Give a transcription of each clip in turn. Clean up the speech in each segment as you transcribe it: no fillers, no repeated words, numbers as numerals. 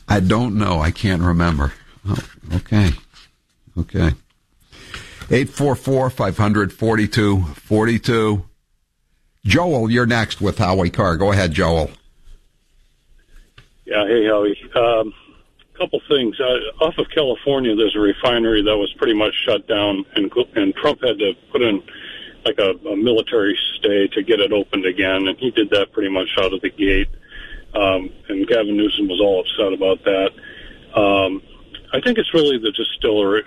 I don't know. I can't remember. Oh, okay. 844-500-4242. Joel, you're next with Howie Carr. Go ahead, Joel. Yeah, hey, Howie. Couple things. Off of California, there's a refinery that was pretty much shut down, and Trump had to put in like a military stay to get it opened again, and he did that pretty much out of the gate. And Gavin Newsom was all upset about that. I think it's really the distilleries.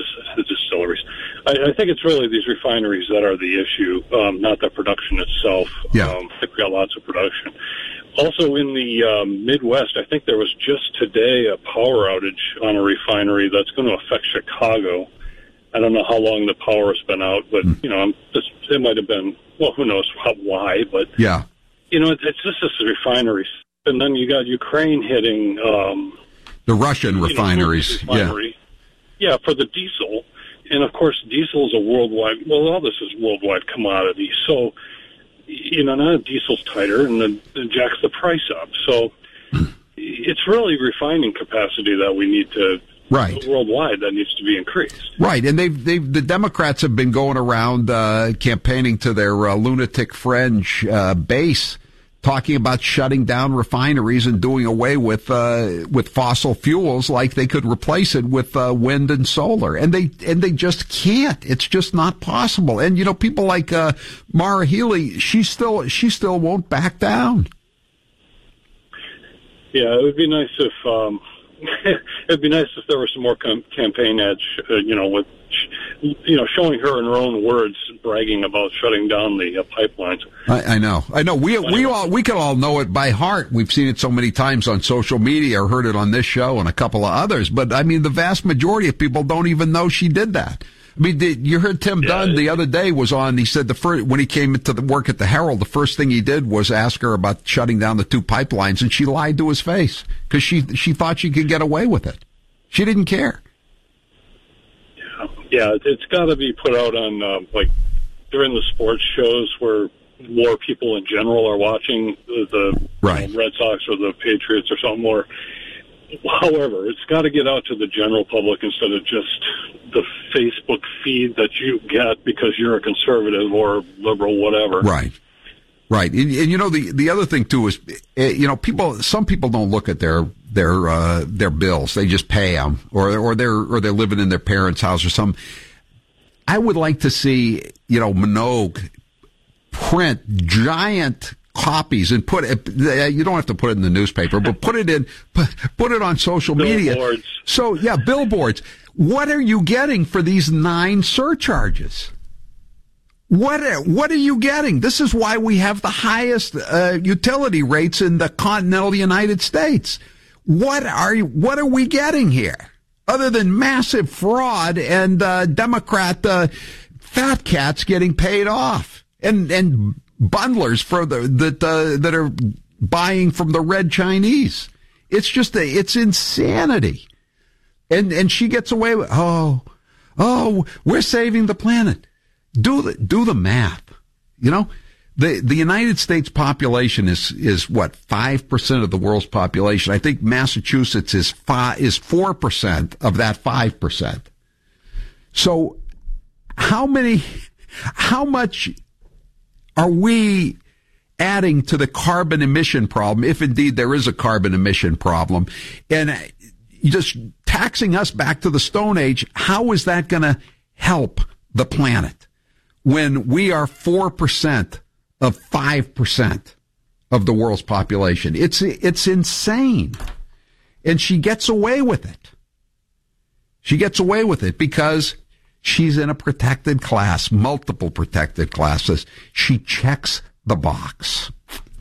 I think it's really these refineries that are the issue, not the production itself. Yeah. I think we got lots of production. Also in the Midwest, I think there was just today a power outage on a refinery that's going to affect Chicago. I don't know how long the power has been out, but, it might have been, well, who knows why, but, yeah, it's just this refinery. And then you got Ukraine hitting the Russian refineries. Yeah, for the diesel. And, of course, diesel is all this is worldwide commodity. So, now diesel's tighter, and then it jacks the price up. So it's really refining capacity that we need to, worldwide, that needs to be increased. Right, and the Democrats have been going around campaigning to their lunatic fringe base, talking about shutting down refineries and doing away with fossil fuels, like they could replace it with wind and solar, and they just can't. It's just not possible. And people like Maura Healey, she still won't back down. Yeah, it would be nice if there were some more campaign ads, with showing her in her own words, bragging about shutting down the pipelines. I know. We can all know it by heart. We've seen it so many times on social media, or heard it on this show and a couple of others. But I mean, the vast majority of people don't even know she did that. I mean, you heard Tim Dunn the other day was on. He said when he came into the work at the Herald, the first thing he did was ask her about shutting down the 2 pipelines, and she lied to his face because she thought she could get away with it. She didn't care. Yeah, it's got to be put out on during the sports shows where more people in general are watching the Red Sox or the Patriots or something more. However, it's got to get out to the general public instead of just the Facebook feed that you get because you're a conservative or liberal, whatever. Right. And the other thing too is, some people don't look at their bills. They just pay them, or they're living in their parents' house or something. I would like to see, Minogue print giant copies and put it, you don't have to put it in the newspaper, but put it on social media. Billboards. So billboards. What are you getting for these 9 surcharges? What are you getting? This is why we have the highest utility rates in the continental United States. What are we getting here? Other than massive fraud and Democrat fat cats getting paid off and bundlers that are buying from the red Chinese. It's just it's insanity. And she gets away with we're saving the planet. Do the math. The United States population is what, 5% of the world's population. I think Massachusetts is 4% of that 5%. So how much are we adding to the carbon emission problem, if indeed there is a carbon emission problem, and just taxing us back to the Stone Age? How is that going to help the planet when we are 4% of 5% of the world's population? It's insane. And she gets away with it. She gets away with it because she's in a protected class, multiple protected classes. She checks the boxes.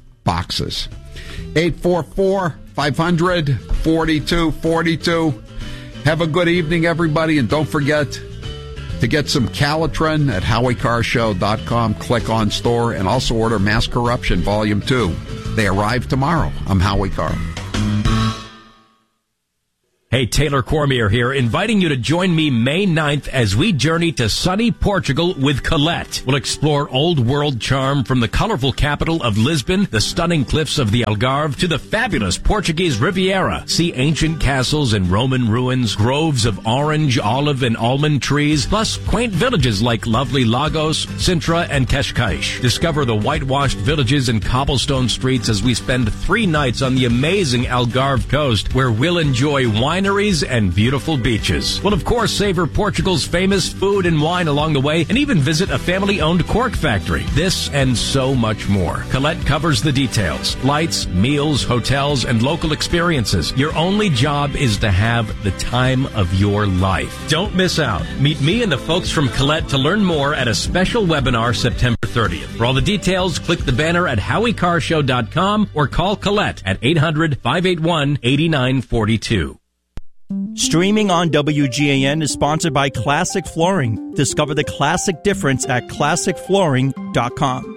844-500-4242. Have a good evening, everybody, and don't forget to get some Calitrin at HowieCarShow.com. Click on store and also order Mass Corruption Volume 2. They arrive tomorrow. I'm Howie Carr. Hey, Taylor Cormier here, inviting you to join me May 9th as we journey to sunny Portugal with Colette. We'll explore old world charm from the colorful capital of Lisbon, the stunning cliffs of the Algarve, to the fabulous Portuguese Riviera. See ancient castles and Roman ruins, groves of orange, olive, and almond trees, plus quaint villages like lovely Lagos, Sintra, and Cascais. Discover the whitewashed villages and cobblestone streets as we spend 3 nights on the amazing Algarve coast, where we'll enjoy wineries and beautiful beaches. We'll, of course, savor Portugal's famous food and wine along the way, and even visit a family-owned cork factory. This and so much more. Colette covers the details. Flights, meals, hotels, and local experiences. Your only job is to have the time of your life. Don't miss out. Meet me and the folks from Colette to learn more at a special webinar September 30th. For all the details, click the banner at HowieCarShow.com or call Colette at 800-581-8942. Streaming on WGAN is sponsored by Classic Flooring. Discover the classic difference at ClassicFlooring.com.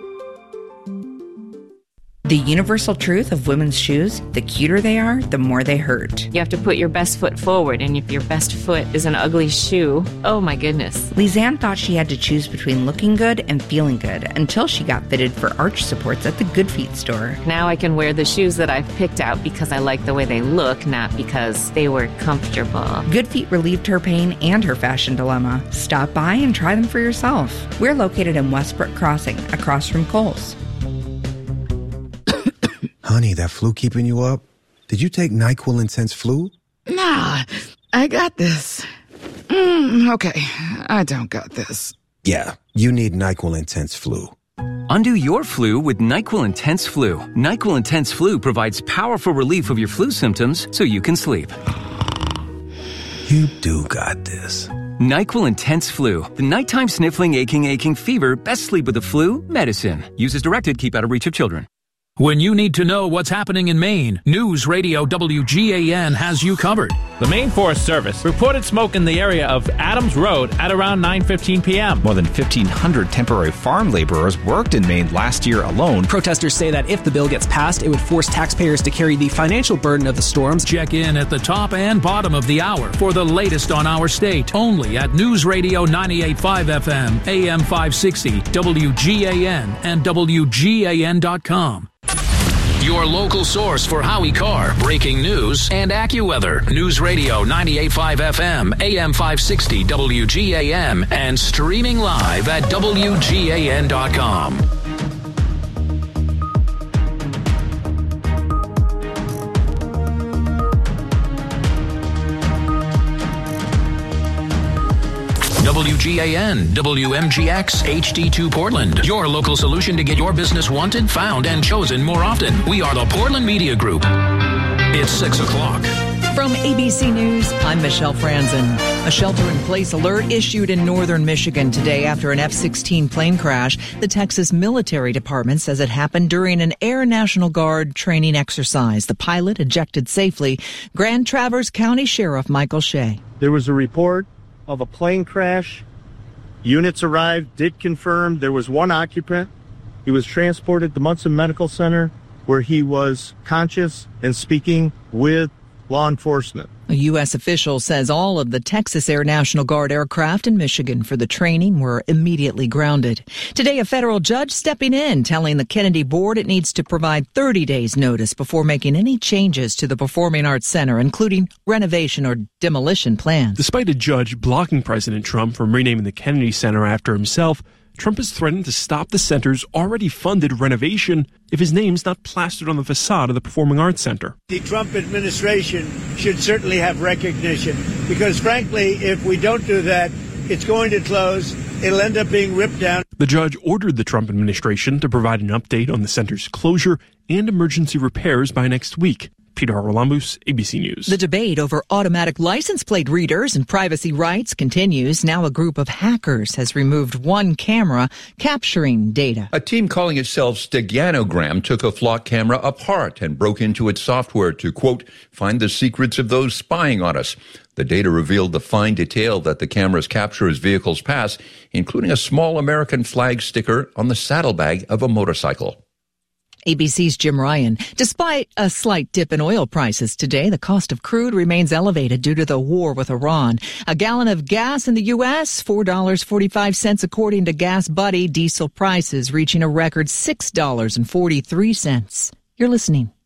The universal truth of women's shoes, the cuter they are, the more they hurt. You have to put your best foot forward, and if your best foot is an ugly shoe, oh my goodness. Lisanne thought she had to choose between looking good and feeling good until she got fitted for arch supports at the Good Feet store. Now I can wear the shoes that I've picked out because I like the way they look, not because they were comfortable. Good Feet relieved her pain and her fashion dilemma. Stop by and try them for yourself. We're located in Westbrook Crossing, across from Kohl's. Honey, that flu keeping you up? Did you take NyQuil Intense Flu? Nah, I got this. Okay, I don't got this. Yeah, you need NyQuil Intense Flu. Undo your flu with NyQuil Intense Flu. NyQuil Intense Flu provides powerful relief of your flu symptoms so you can sleep. You do got this. NyQuil Intense Flu. The nighttime sniffling, aching fever. Best sleep with the flu medicine. Use as directed. Keep out of reach of children. When you need to know what's happening in Maine, News Radio WGAN has you covered. The Maine Forest Service reported smoke in the area of Adams Road at around 9:15 p.m. More than 1,500 temporary farm laborers worked in Maine last year alone. Protesters say that if the bill gets passed, it would force taxpayers to carry the financial burden of the storms. Check in at the top and bottom of the hour for the latest on our state, only at News Radio 98.5 FM, AM 560, WGAN, and WGAN.com. Your local source for Howie Carr, breaking news, and AccuWeather. News Radio 98.5 FM, AM 560, WGAN, and streaming live at WGAN.com. WGAN, WMGX, HD2 Portland. Your local solution to get your business wanted, found, and chosen more often. We are the Portland Media Group. It's 6 o'clock. From ABC News, I'm Michelle Franzen. A shelter-in-place alert issued in northern Michigan today after an F-16 plane crash. The Texas Military Department says it happened during an Air National Guard training exercise. The pilot ejected safely. Grand Traverse County Sheriff Michael Shea. There was a report of a plane crash. Units arrived, did confirm there was one occupant. He was transported to Munson Medical Center, where he was conscious and speaking with law enforcement. A U.S. official says all of the Texas Air National Guard aircraft in Michigan for the training were immediately grounded. Today, a federal judge stepping in, telling the Kennedy Board it needs to provide 30 days notice before making any changes to the Performing Arts Center, including renovation or demolition plans. Despite a judge blocking President Trump from renaming the Kennedy Center after himself, Trump has threatened to stop the center's already funded renovation if his name's not plastered on the facade of the Performing Arts Center. The Trump administration should certainly have recognition because, frankly, if we don't do that, it's going to close. It'll end up being ripped down. The judge ordered the Trump administration to provide an update on the center's closure and emergency repairs by next week. Peter Haralambous, ABC News. The debate over automatic license plate readers and privacy rights continues. Now a group of hackers has removed one camera capturing data. A team calling itself Steganogram took a flock camera apart and broke into its software to, quote, find the secrets of those spying on us. The data revealed the fine detail that the cameras capture as vehicles pass, including a small American flag sticker on the saddlebag of a motorcycle. ABC's Jim Ryan. Despite a slight dip in oil prices today, the cost of crude remains elevated due to the war with Iran. A gallon of gas in the U.S., $4.45 according to Gas Buddy. Diesel prices reaching a record $6.43. You're listening